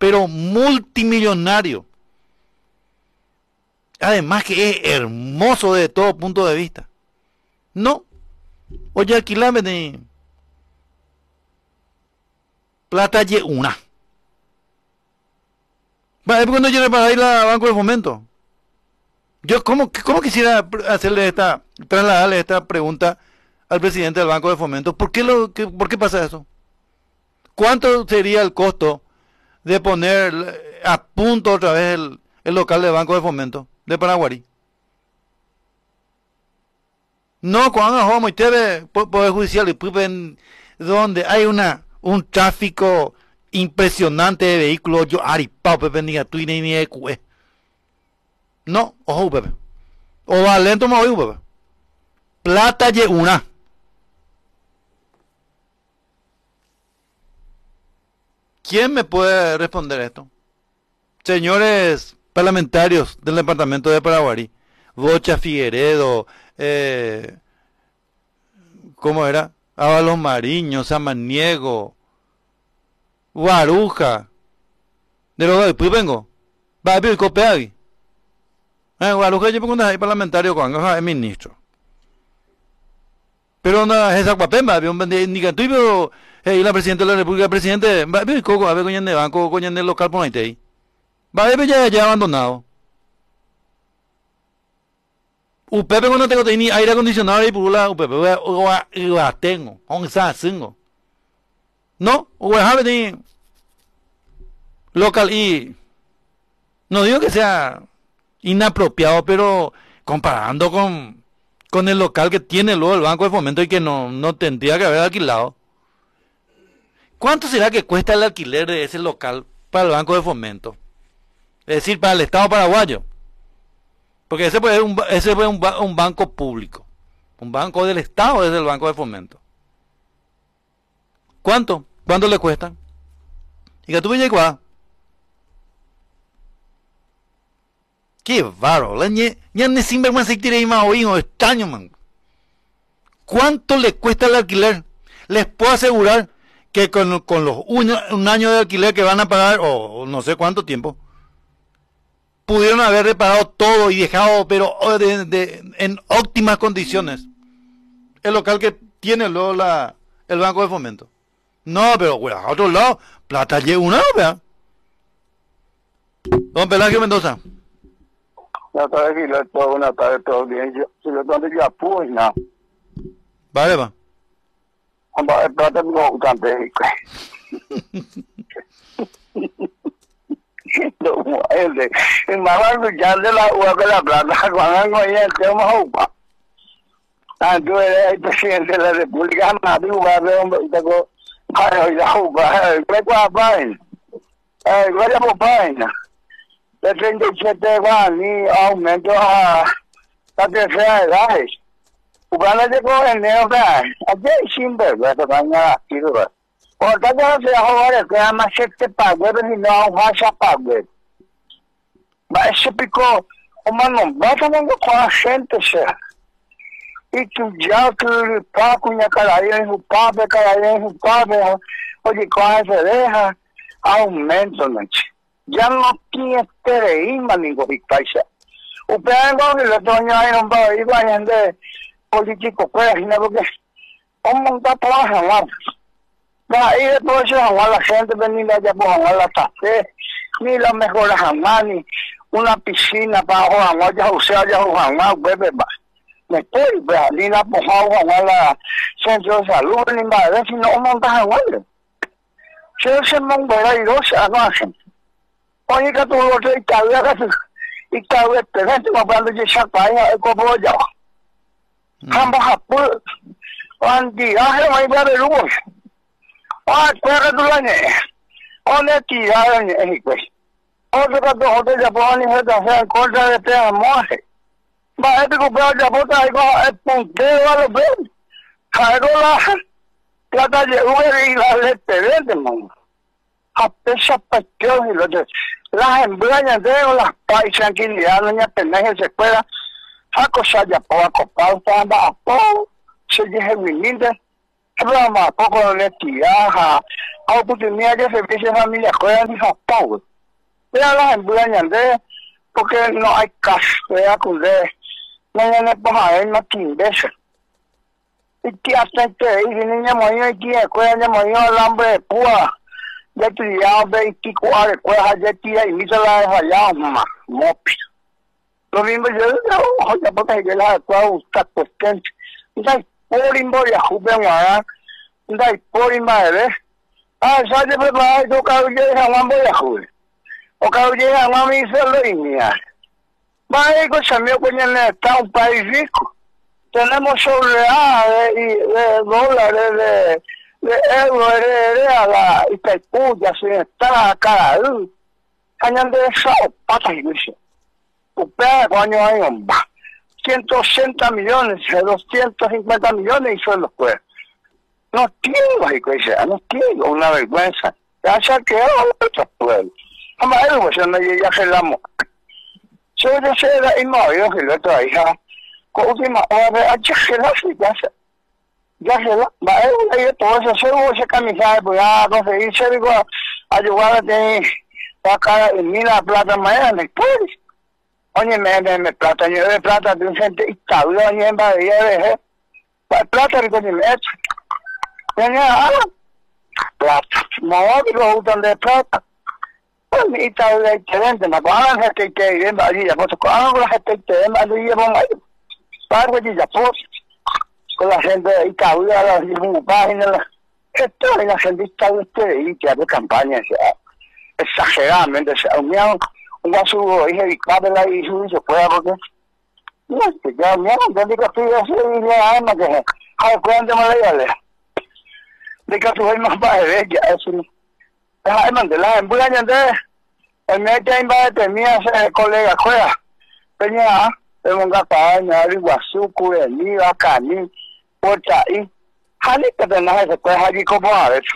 pero multimillonario. Además que es hermoso de todo punto de vista. No. Oye, alquilame de plata y una. Va, es cuando yo para ir a Banco de Fomento. Yo, ¿cómo quisiera trasladarle esta pregunta al presidente del Banco de Fomento? ¿Por qué pasa eso? ¿Cuánto sería el costo de poner a punto otra vez el local del Banco de Fomento de Paraguarí? No, cuando vamos a poder judicial donde hay un tráfico impresionante de vehículos, yo aripao, Pepe, ni tu ni de cue. No, ojo, Pepe. O va lento, me voy, Pepe. Plata y una. ¿Quién me puede responder esto? Señores parlamentarios del departamento de Paraguarí, Bocha Figueredo, ¿cómo era? Ábalos Mariño, Samaniego, Guaruja, de los después vengo, va a vivir Copeagui. Guaruja yo pongo ahí parlamentario con es ministro. Pero no es esa guapemba, había un indicativo, pero la presidenta de la República, presidente, va a vivir Coco, a ver coñan de banco, coñan de local por ahí. Va a ver ya abandonado. Upepe cuando tengo ni aire acondicionado y pula upepe va tengo, aunque sea singo. No, o ni local y no digo que sea inapropiado, pero comparando con el local que tiene luego el Banco de Fomento y que no tendría que haber alquilado. ¿Cuánto será que cuesta el alquiler de ese local para el Banco de Fomento? Es decir, para el Estado paraguayo. Porque ese puede ser un banco público. Un banco del Estado es el Banco de Fomento. ¿Cuánto? ¿Cuánto le cuesta? Y que tú me llegas. Qué bárbaro. Ya ni sinvergüenza se tira más oído, extraño, man. ¿Cuánto le cuesta el alquiler? Les puedo asegurar que con los un año de alquiler que van a pagar, o no sé cuánto tiempo, pudieron haber reparado todo y dejado, pero en óptimas condiciones, el local que tiene luego el Banco de Fomento. No, pero güey, a otro lado, plata llega una, vea. Don Pelagio Mendoza. Buenas tardes, Gilberto. Buenas tardes, todo bien. Si yo donde yo apoyo, no. Vale, va. Hombre, plata no bastante. No, el más luchar de la UA de la plata, cuando hay el tema UPA. Tú eres el presidente de la República, nadie va a ver hombre, y tengo, ay, la UPA, el cuerpo a página, el cuerpo a página. De 37 años, ni aumento a la tercera edad. Uganda llegó en el hogar, aquí hay sinvergüenza, van a aquí, ¿verdad? Por tanto, se va a jugar que ama se pague, pero si no a pague. Mas se picou, uma não bota nem com a gente, será? E que o dia que o papo e a caraia, o papo, onde quase erra, aumenta, gente. Já não tinha tereíma, ninguém faz. O pego que le toña aí não vai ir de político, pues, porque como não está trabajando. Ahí después se va la gente venir allá por la café, ni las mejores jamás, ni una piscina para jugar, ya usted ya jugar, bebé, me estoy, ni la por jugar la centro de salud, ni nada, si no montas igual. Si se monta y dos se hacen. Oye, que tú lo traes, y cada vez te ves, cuando yo saco ahí, como ya. Ambos a puro, cuando ya se va a ir a ver luz. Pero tú lo ves, honestidad en el juez. Otro que tú te ya pones en contra de este amor. Va a recuperar ya por ahí con el puntero a los ven. Caigo la calle y la leche verde, hermano. A pesar de los las embrañas de las paisas que le dan ya pendejas se escuela. A cosa ya por acopar, anda a todo, se dice viniste. Pero más poco de honestidad, a oportunidad que se ve familia juegan y japón. Pero las embueñan de, porque no hay cash, vea con de, no hay más que veces. Y que hasta que y niña moño y que juegan moño el hambre de púa. Ya te ya 24 cuejas ya tía y misa la de allá, mamá, mopi. Lo mismo yo, ya porque que la cual está cuestión. Entonces, por imboria juben a, entonces por imboria, sabe preparar o carro de Juan Boyajude. O carro de Juan me hizo lo inia. Vai con Samuel con el está un país rico. Tenemos sobre de dólares de euros de a la Itaipú, ya se está acá. Cañan de esa patas y dice. Upea coño hay un 180 millones, 250 millones y son los jueces. No tengo iglesia, no tengo una vergüenza. Ya se ha quedado otros pueblos. Además, algo se no ya gelamos. Yo ya sé la inmóvil que lo estoy hija. Con última hora, ya gelarse, ya gelar. Va, él todo eso, se camisar, pues ya conseguir ser ayudar a tener acá en mira plata mañana después. Oye, me plata, yo de plata de un gente y cabrón, y en Bahía de plata, y coño, tenía plata, no lo gustan de plata. Pues mi tal de diferente, me acuerdan que ir en Bahía, pues con la gente que en Bahía, para que ya pues, con la gente y cabrón, las páginas, esto y la gente está y que hace campaña, exageradamente, un guaso dije dictármela y se puede porque no es que ya mira donde que estoy así y ya ama que hay cuánto me le de que tú hay más para ver ya eso hay mandela en buena de el me que iba tenía ese colega juega tenía un gapaña el guaso cubre ni bacani porta y jale que tenés ese pues allí como a ver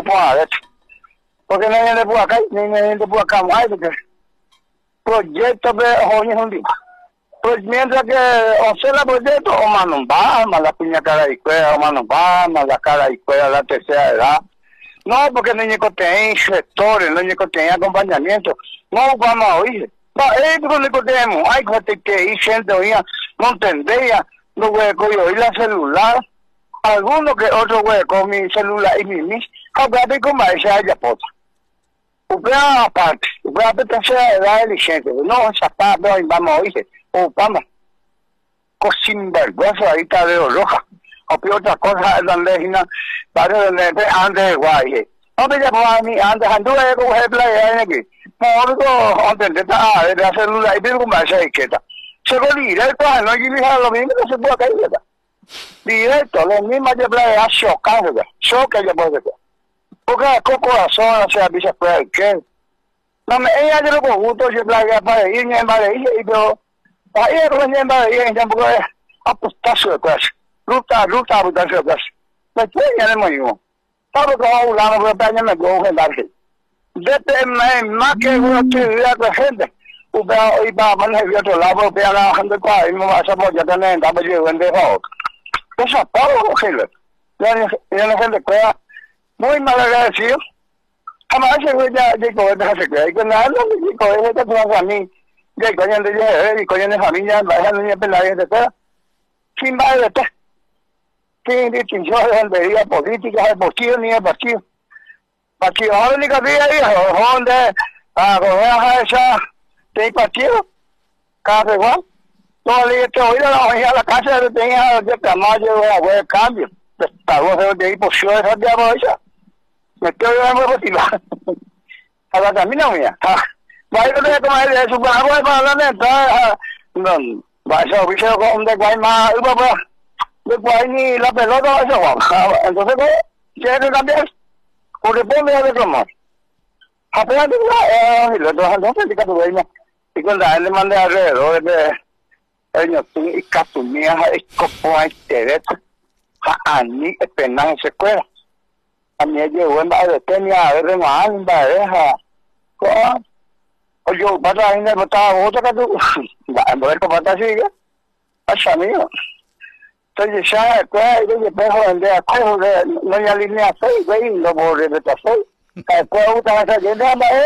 porque no le puedo acá ni le puedo acá más porque proyecto de Joña pues mientras que o sea la proyecto o manos va más la piña cara y cuera o manos va más la cara y cuera la tercera edad no porque no hay que sectores no hay que acompañamiento no vamos a oír no es porque no tenemos hay que ir gente oía no entendía no hueco yo y la celular algunos que otro hueco mi celular y mi acá de como esa haya pota Upea aparte, upea tercera edad de licencia, no, esa parte vamos a oír, o vamos, con sinvergüenza ahí está de roja, o otra cosa, donde antes de guay, no me llamo a mí, antes anduve con ejemplo de aquí, no, antes de hacer una, y tengo más etiqueta, se lo directo, no hay que dejar lo mismo, no se puede caer, directo, lo mismo de playa, chocado, choca yo puedo decir. Porque con corazón, o sea, dice, pues, ¿qué? No, ella yo lo conjunto, yo la para ir en Bahía, y yo, ahí es como en Bahía, y tampoco es apostazo de clase. Ruta, apostazo de clase. Después ya no me digo. Todo lo que va a hablar, pero también me coge en Bahía. Desde más que una actividad con gente, y para manejar de otro lado, porque ya la gente cuál, y me va a saber, ya tener, dame yo, en de juego. Eso es todo lo que ya la gente crea. Muy mal agradecido. Además, ya llegó esta secretaria. Y con nada, llegó esta cosa a mí. Ya coño de coño de familia, vaya niña pelada de todo. Sin más de todo. Sin distinción de vida política, de partido ni de partido. Partido, ahora ni que diga ahí, donde, a esa, de partido, cada igual. Todo el día te oí a la casa, tenía de Camayo, de cambio. Estaba de ahí por ciudad de Santiago, esa. Me estoy muy retirado. A la camina mía. Vaya que te tomar de su agua para la neta. No, vaya a oír con de Guayma, de Guayni la pelota, eso. Entonces, ¿qué que cambiar? Porque ponme a reclamar. Apenas y los dos no se tu Guayma. Y cuando la gente manda alrededor de ellos, y Catumía, y Copo, y Tereto, a mí, el penal se cuela. A mí llegó en Bahía de Kenia, a ver, en Bahía, o yo, para la gente, estaba otra que tú, en poder compartir así, pasa mío. Entonces ya después hay que pejo de acuerdo, no hay línea 6, güey, lo por el 6. Después gusta esa gente,